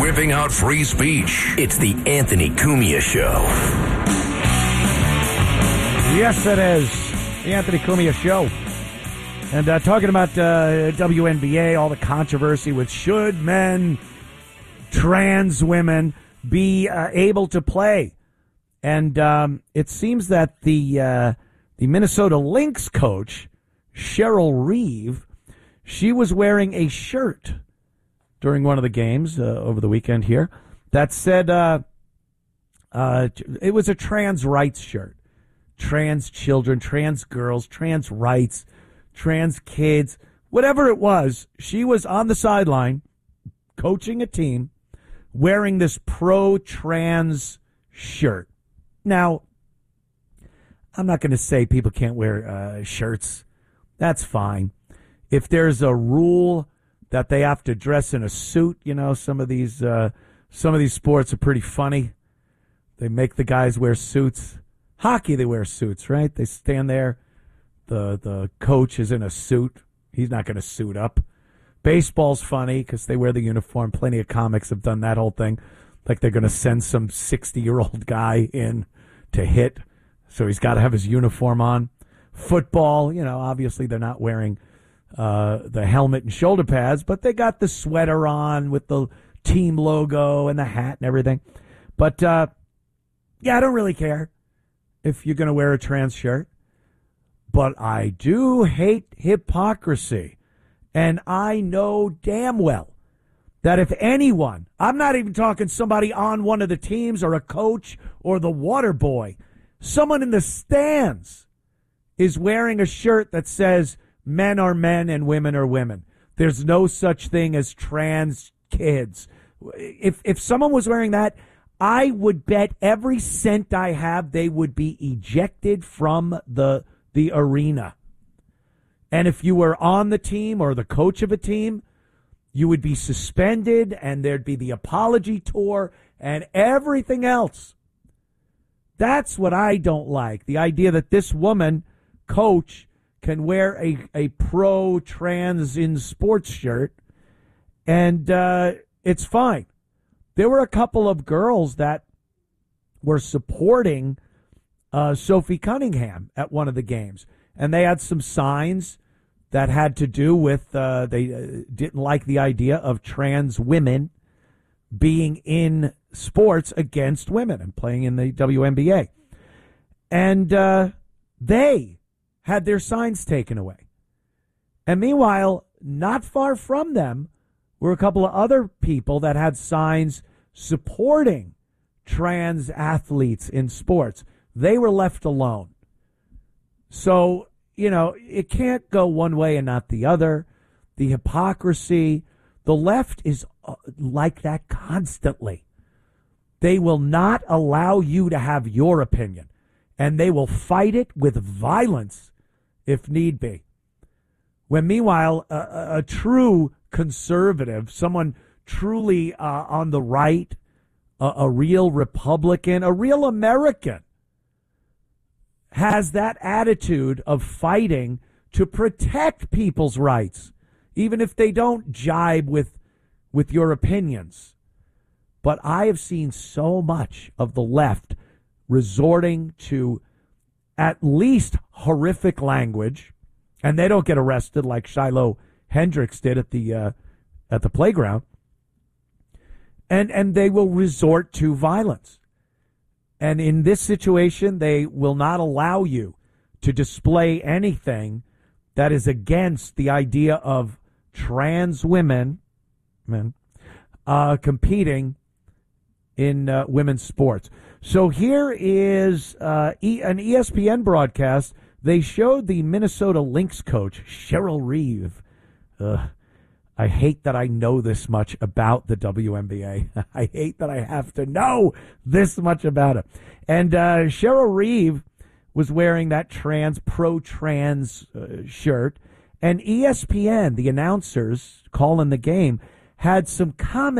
whipping out free speech. It's the Anthony Cumia Show. Yes, it is. The Anthony Cumia Show. And talking about WNBA, all the controversy with should men, trans women be able to play. And it seems that the Minnesota Lynx coach, Cheryl Reeve, she was wearing a shirt during one of the games over the weekend here that said it was a trans rights shirt. Trans children, trans girls, trans rights, trans kids, whatever it was. She was on the sideline coaching a team wearing this pro-trans shirt. Now, I'm not going to say people can't wear shirts. That's fine. If there's a rule that they have to dress in a suit, you know, some of these sports are pretty funny. They make the guys wear suits. Hockey, they wear suits, right? They stand there. The coach is in a suit. He's not going to suit up. Baseball's funny because they wear the uniform. Plenty of comics have done that whole thing. Like they're going to send some 60-year-old guy in to hit, so he's got to have his uniform on. Football, you know, obviously they're not wearing the helmet and shoulder pads, but they got the sweater on with the team logo and the hat and everything. But, yeah, I don't really care if you're going to wear a trans shirt. But I do hate hypocrisy. And I know damn well that if anyone, I'm not even talking somebody on one of the teams or a coach or the water boy, someone in the stands is wearing a shirt that says men are men and women are women. There's no such thing as trans kids. If someone was wearing that, I would bet every cent I have they would be ejected from the arena. And if you were on the team or the coach of a team, you would be suspended and there'd be the apology tour and everything else. That's what I don't like. The idea that this woman, coach, can wear a pro-trans in sports shirt and it's fine. There were a couple of girls that were supporting Sophie Cunningham at one of the games. And they had some signs that had to do with they didn't like the idea of trans women being in sports against women and playing in the WNBA. And they had their signs taken away. And meanwhile, not far from them were a couple of other people that had signs supporting trans athletes in sports. They were left alone. So, you know, it can't go one way and not the other. The hypocrisy, the left is like that constantly. They will not allow you to have your opinion, and they will fight it with violence if need be. When meanwhile, a true conservative, someone truly on the right, a real Republican, a real American, has that attitude of fighting to protect people's rights, even if they don't jibe with your opinions. But I have seen so much of the left resorting to at least horrific language, and they don't get arrested like Shiloh Hendricks did at the playground, and they will resort to violence. And in this situation, they will not allow you to display anything that is against the idea of trans women competing in women's sports. So here is an ESPN broadcast. They showed the Minnesota Lynx coach, Cheryl Reeve. I hate that I know this much about the WNBA. I hate that I have to know this much about it. And Cheryl Reeve was wearing that pro-trans shirt. And ESPN, the announcers calling the game, had some comments